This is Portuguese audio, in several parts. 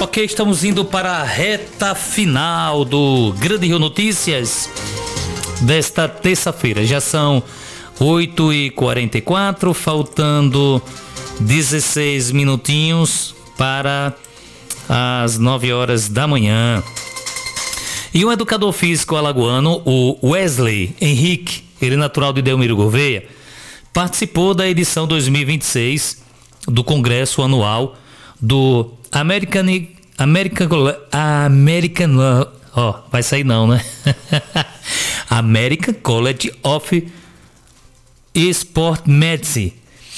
Ok, estamos indo para a reta final do Grande Rio Notícias desta terça-feira. Já são 8h44, faltando 16 minutinhos para as 9 horas da manhã. E um educador físico alagoano, o Wesley Henrique, ele natural de Delmiro Gouveia, participou da edição 2026 do Congresso Anual do vai sair não, né? American College of Sport Medicine,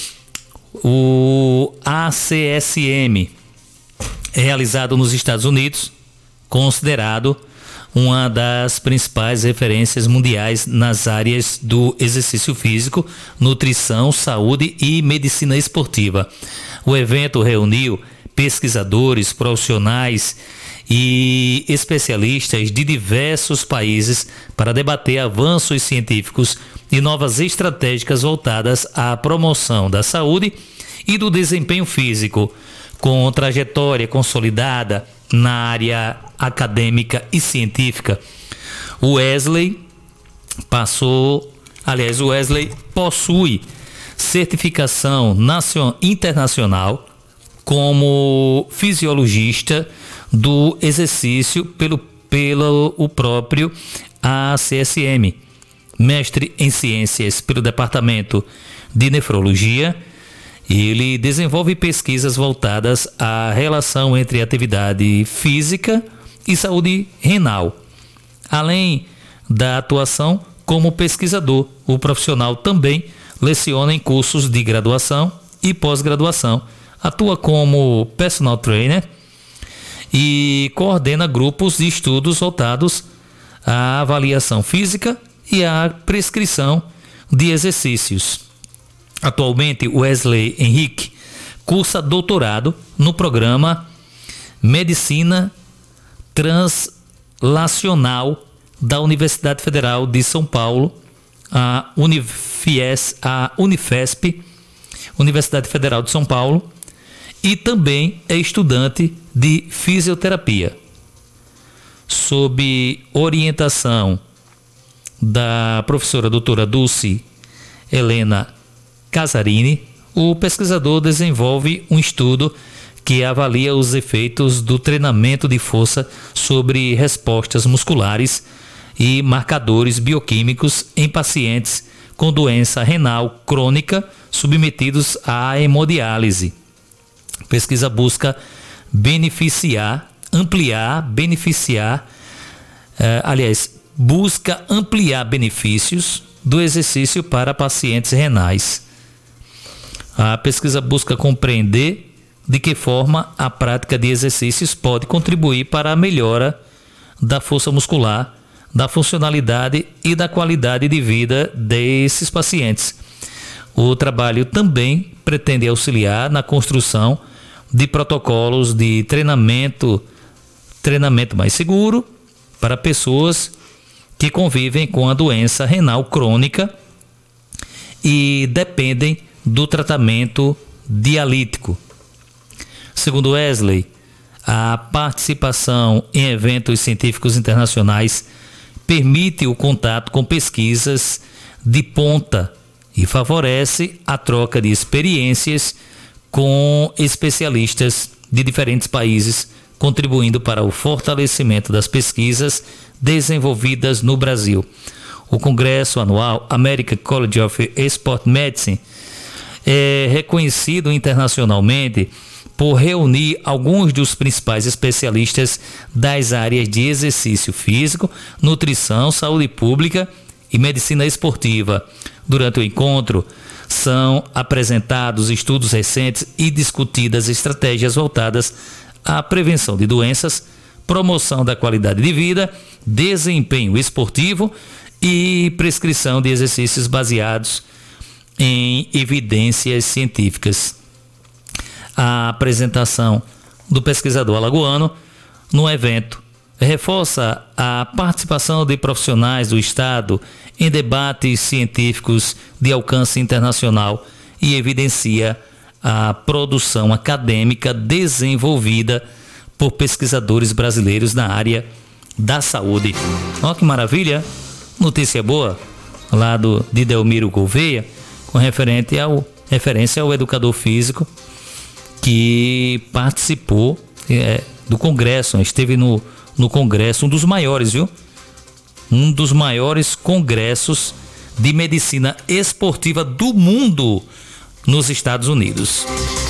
o ACSM, realizado nos Estados Unidos, considerado uma das principais referências mundiais nas áreas do exercício físico, nutrição, saúde e medicina esportiva. O evento reuniu pesquisadores, profissionais e especialistas de diversos países para debater avanços científicos e novas estratégias voltadas à promoção da saúde e do desempenho físico, com trajetória consolidada na área acadêmica e científica. O Wesley possui certificação internacional como fisiologista do exercício pelo próprio ACSM, mestre em ciências pelo Departamento de Nefrologia. Ele desenvolve pesquisas voltadas à relação entre atividade física e saúde renal. Além da atuação como pesquisador, o profissional também leciona em cursos de graduação e pós-graduação, atua como personal trainer e coordena grupos de estudos voltados à avaliação física e à prescrição de exercícios. Atualmente, Wesley Henrique cursa doutorado no programa Medicina Translacional da Universidade Federal de São Paulo, a Unifesp, Universidade Federal de São Paulo, e também é estudante de fisioterapia. Sob orientação da professora doutora Dulce Helena Casarini, o pesquisador desenvolve um estudo que avalia os efeitos do treinamento de força sobre respostas musculares e marcadores bioquímicos em pacientes com doença renal crônica submetidos à hemodiálise. A pesquisa busca ampliar benefícios do exercício para pacientes renais. A pesquisa busca compreender de que forma a prática de exercícios pode contribuir para a melhora da força muscular, da funcionalidade e da qualidade de vida desses pacientes. O trabalho também pretende auxiliar na construção de protocolos de treinamento mais seguro para pessoas que convivem com a doença renal crônica e dependem do tratamento dialítico. Segundo Wesley, a participação em eventos científicos internacionais permite o contato com pesquisas de ponta e favorece a troca de experiências com especialistas de diferentes países, contribuindo para o fortalecimento das pesquisas desenvolvidas no Brasil. O Congresso Anual American College of Sport Medicine é reconhecido internacionalmente por reunir alguns dos principais especialistas das áreas de exercício físico, nutrição, saúde pública e medicina esportiva. Durante o encontro, são apresentados estudos recentes e discutidas estratégias voltadas à prevenção de doenças, promoção da qualidade de vida, desempenho esportivo e prescrição de exercícios baseados em evidências científicas. A apresentação do pesquisador alagoano no evento reforça a participação de profissionais do Estado em debates científicos de alcance internacional e evidencia a produção acadêmica desenvolvida por pesquisadores brasileiros na área da saúde. Olha que maravilha, notícia boa lá de Delmiro Gouveia, com referência ao educador físico que participou do congresso, esteve no congresso, um dos maiores, viu? Um dos maiores congressos de medicina esportiva do mundo nos Estados Unidos.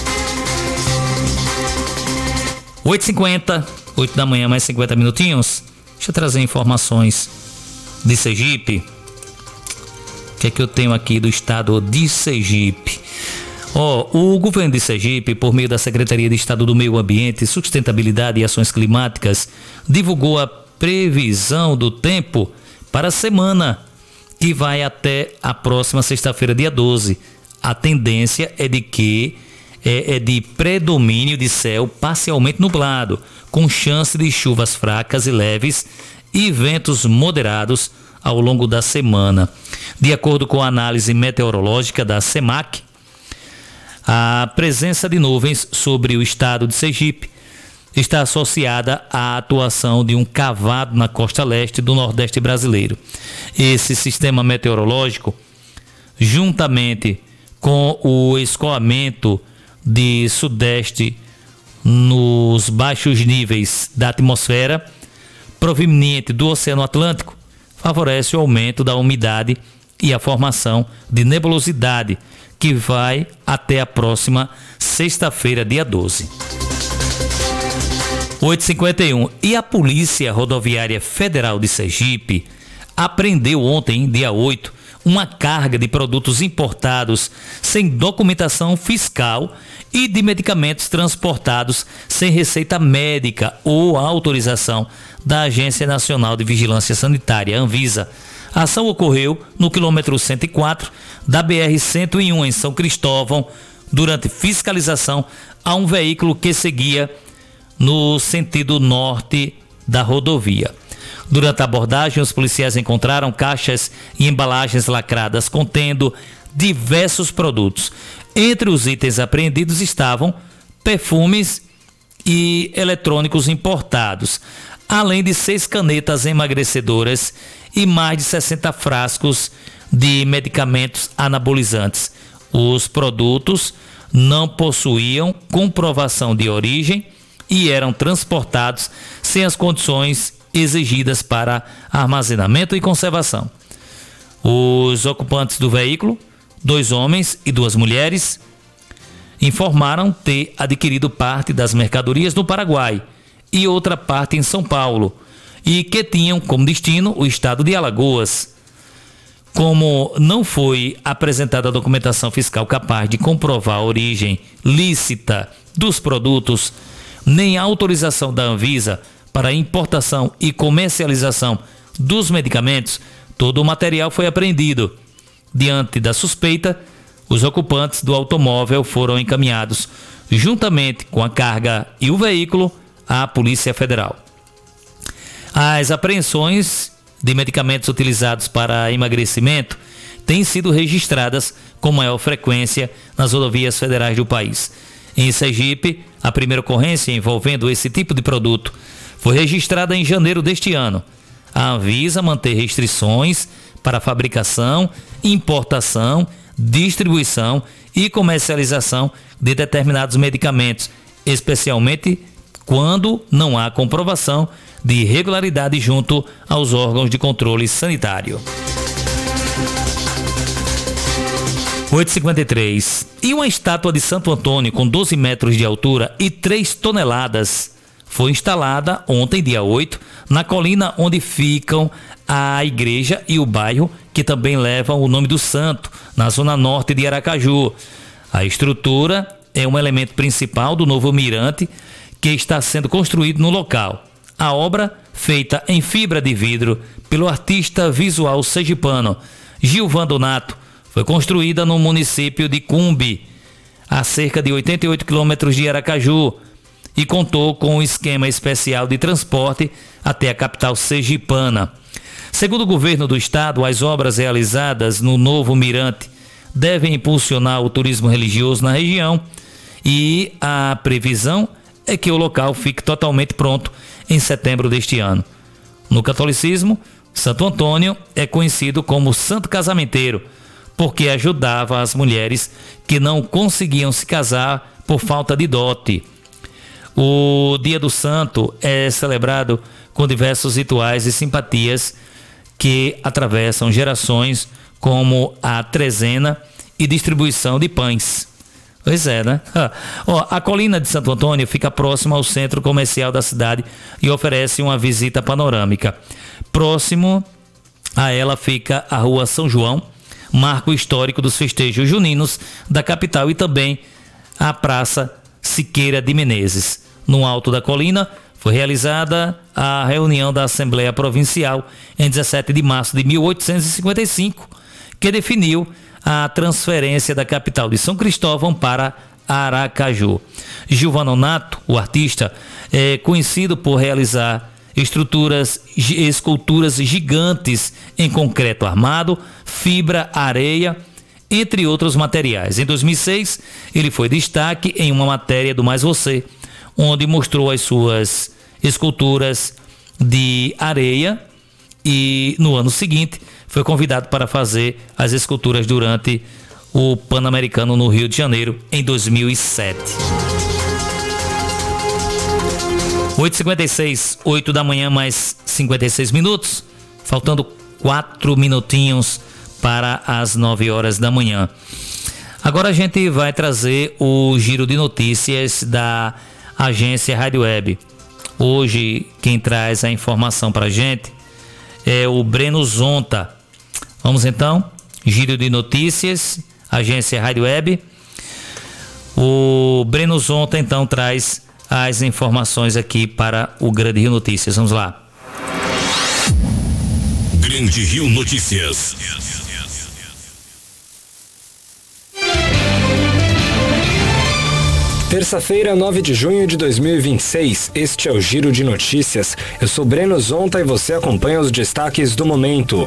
8h50, 8 da manhã, mais 50 minutinhos. Deixa eu trazer informações de Sergipe. O que é que eu tenho aqui do estado de Sergipe? O governo de Sergipe, por meio da Secretaria de Estado do Meio Ambiente, Sustentabilidade e Ações Climáticas, divulgou a previsão do tempo para a semana que vai até a próxima sexta-feira, dia 12. A tendência é de predomínio de céu parcialmente nublado, com chance de chuvas fracas e leves e ventos moderados ao longo da semana. De acordo com a análise meteorológica da SEMAC, a presença de nuvens sobre o estado de Sergipe está associada à atuação de um cavado na costa leste do Nordeste brasileiro. Esse sistema meteorológico, juntamente com o escoamento de sudeste nos baixos níveis da atmosfera proveniente do Oceano Atlântico, favorece o aumento da umidade e a formação de nebulosidade, que vai até a próxima sexta-feira, dia 12. 8h51. E a Polícia Rodoviária Federal de Sergipe apreendeu ontem, dia 8, uma carga de produtos importados sem documentação fiscal e de medicamentos transportados sem receita médica ou autorização da Agência Nacional de Vigilância Sanitária, Anvisa. A ação ocorreu no quilômetro 104 da BR-101 em São Cristóvão, durante fiscalização a um veículo que seguia no sentido norte da rodovia. Durante a abordagem, os policiais encontraram caixas e embalagens lacradas contendo diversos produtos. Entre os itens apreendidos estavam perfumes e eletrônicos importados, além de 6 canetas emagrecedoras e mais de 60 frascos de medicamentos anabolizantes. Os produtos não possuíam comprovação de origem e eram transportados sem as condições exigidas para armazenamento e conservação. Os ocupantes do veículo, 2 homens e 2 mulheres, informaram ter adquirido parte das mercadorias no Paraguai e outra parte em São Paulo, e que tinham como destino o estado de Alagoas. Como não foi apresentada a documentação fiscal capaz de comprovar a origem lícita dos produtos, nem a autorização da Anvisa para a importação e comercialização dos medicamentos, todo o material foi apreendido. Diante da suspeita, os ocupantes do automóvel foram encaminhados, juntamente com a carga e o veículo, à Polícia Federal. As apreensões de medicamentos utilizados para emagrecimento têm sido registradas com maior frequência nas rodovias federais do país. Em Sergipe, a primeira ocorrência envolvendo esse tipo de produto foi registrada em janeiro deste ano. A Anvisa mantém restrições para a fabricação, importação, distribuição e comercialização de determinados medicamentos, especialmente quando não há comprovação de irregularidade junto aos órgãos de controle sanitário. 8h53. E uma estátua de Santo Antônio com 12 metros de altura e 3 toneladas foi instalada ontem, dia 8, na colina onde ficam a igreja e o bairro, que também levam o nome do santo, na zona norte de Aracaju. A estrutura é um elemento principal do novo mirante que está sendo construído no local. A obra, feita em fibra de vidro pelo artista visual sergipano Gilvan Donato, foi construída no município de Cumbi, a cerca de 88 quilômetros de Aracaju, e contou com um esquema especial de transporte até a capital sergipana. Segundo o governo do estado, as obras realizadas no novo mirante devem impulsionar o turismo religioso na região, e a previsão é que o local fique totalmente pronto em setembro deste ano. No catolicismo, Santo Antônio é conhecido como Santo Casamenteiro, porque ajudava as mulheres que não conseguiam se casar por falta de dote. O Dia do Santo é celebrado com diversos rituais e simpatias que atravessam gerações, como a trezena e distribuição de pães. Pois é, né? A colina de Santo Antônio fica próxima ao centro comercial da cidade e oferece uma visita panorâmica. Próximo a ela fica a Rua São João, marco histórico dos festejos juninos da capital, e também a Praça Siqueira de Menezes. No alto da colina foi realizada a reunião da Assembleia Provincial em 17 de março de 1855, que definiu a transferência da capital de São Cristóvão para Aracaju. Gilvan Nonato, o artista, é conhecido por realizar esculturas gigantes em concreto armado, fibra, areia, entre outros materiais. Em 2006, ele foi destaque em uma matéria do Mais Você, onde mostrou as suas esculturas de areia, e no ano seguinte foi convidado para fazer as esculturas durante o Pan-Americano no Rio de Janeiro em 2007. 8h56, 8 da manhã mais 56 minutos, faltando 4 minutinhos para as 9 horas da manhã. Agora a gente vai trazer o giro de notícias da agência Rádio Web. Hoje quem traz a informação para a gente é o Breno Zonta. Vamos então, giro de notícias, agência Rádio Web. O Breno Zonta então traz as informações aqui para o Grande Rio Notícias. Vamos lá. Grande Rio Notícias. Terça-feira, 9 de junho de 2026, este é o Giro de Notícias. Eu sou Breno Zonta e você acompanha os destaques do momento.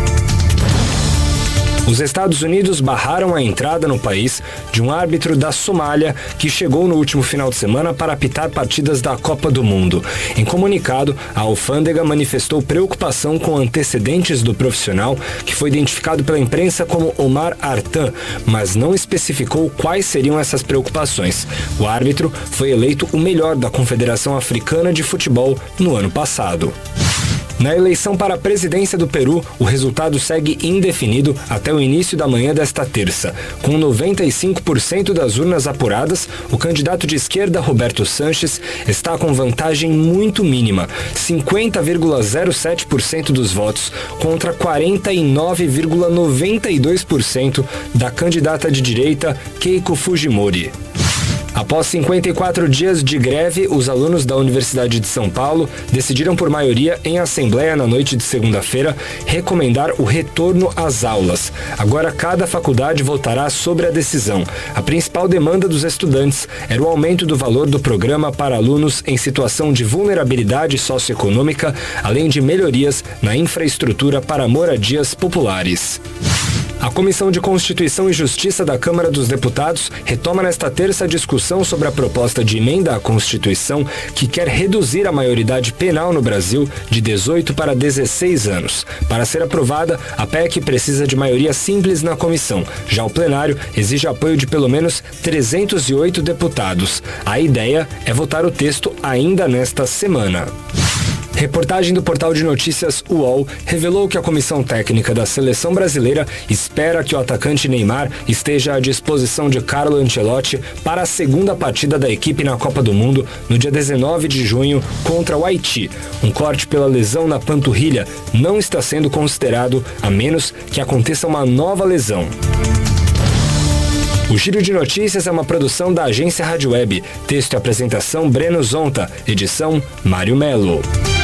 Os Estados Unidos barraram a entrada no país de um árbitro da Somália que chegou no último final de semana para apitar partidas da Copa do Mundo. Em comunicado, a alfândega manifestou preocupação com antecedentes do profissional, que foi identificado pela imprensa como Omar Artan, mas não especificou quais seriam essas preocupações. O árbitro foi eleito o melhor da Confederação Africana de Futebol no ano passado. Na eleição para a presidência do Peru, o resultado segue indefinido até o início da manhã desta terça. Com 95% das urnas apuradas, o candidato de esquerda, Roberto Sanches, está com vantagem muito mínima, 50,07% dos votos contra 49,92% da candidata de direita, Keiko Fujimori. Após 54 dias de greve, os alunos da Universidade de São Paulo decidiram por maioria em assembleia na noite de segunda-feira recomendar o retorno às aulas. Agora cada faculdade votará sobre a decisão. A principal demanda dos estudantes era o aumento do valor do programa para alunos em situação de vulnerabilidade socioeconômica, além de melhorias na infraestrutura para moradias populares. A Comissão de Constituição e Justiça da Câmara dos Deputados retoma nesta terça a discussão sobre a proposta de emenda à Constituição que quer reduzir a maioridade penal no Brasil de 18 para 16 anos. Para ser aprovada, a PEC precisa de maioria simples na comissão. Já o plenário exige apoio de pelo menos 308 deputados. A ideia é votar o texto ainda nesta semana. Reportagem do portal de notícias UOL revelou que a comissão técnica da seleção brasileira espera que o atacante Neymar esteja à disposição de Carlo Ancelotti para a segunda partida da equipe na Copa do Mundo no dia 19 de junho contra o Haiti. Um corte pela lesão na panturrilha não está sendo considerado, a menos que aconteça uma nova lesão. O Giro de Notícias é uma produção da agência Rádio Web. Texto e apresentação Breno Zonta. Edição Mário Melo.